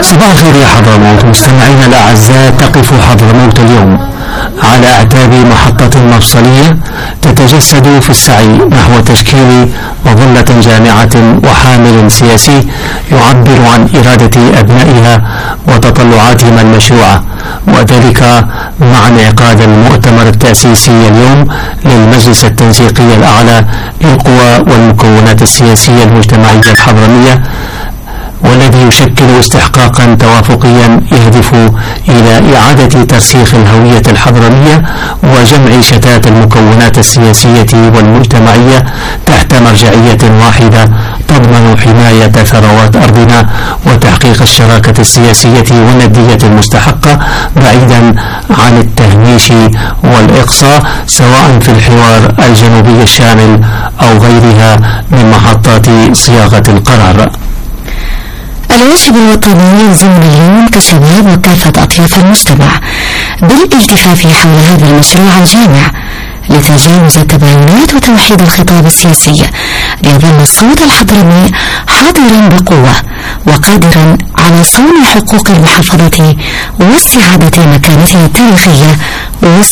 صباح الخير يا حضرموت، مستمعينا الأعزاء. تقف حضرموت اليوم على أعتاب محطة مفصلية تتجسد في السعي نحو تشكيل مظلة جامعة وحامل سياسي يعبر عن إرادة أبنائها وتطلعاتهم المشروعة، وذلك مع انعقاد المؤتمر التأسيسي اليوم للمجلس التنسيقي الأعلى للقوى والمكونات السياسية المجتمعية الحضرمية، والذي يشكل استحقاقا توافقيا يهدف إلى إعادة ترسيخ الهوية الحضرمية وجمع شتات المكونات السياسية والمجتمعية تحت مرجعية واحدة تضمن حماية ثروات أرضنا وتحقيق الشراكة السياسية والندية المستحقة بعيدا عن التهميش والإقصاء، سواء في الحوار الجنوبي الشامل أو غيرها من محطات صياغة القرار. الواجب الوطني يلزمنا اليوم كشباب وكافة أطياف المجتمع بالالتفاف حول هذا المشروع الجامع لتجاوز التباينات وتوحيد الخطاب السياسي ليظل الصوت الحضرمي حاضرا بقوة وقادرا على صون حقوق المحافظة واستعادة مكانتها التاريخية